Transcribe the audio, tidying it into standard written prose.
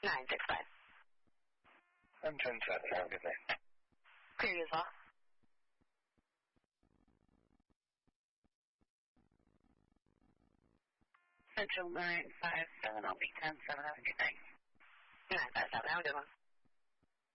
965. I'm 10-7. Have a good night. Clear you as well. Central 957. I'll be 10-7. Have a good night. 957. Have a good one.